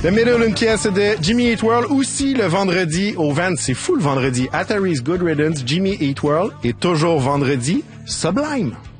Le Middle, une pièce de Jimmy Eat World, aussi le vendredi au Vans. C'est fou le vendredi. At Harry's Good Riddance, Jimmy Eat World. Et toujours vendredi, Sublime.